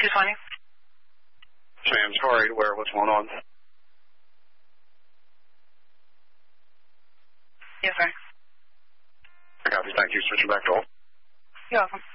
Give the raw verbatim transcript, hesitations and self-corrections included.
two twenty. Sam's sorry, where, what's going on? Yes, sir. I got you. Thank you. Switching back to all. You're welcome.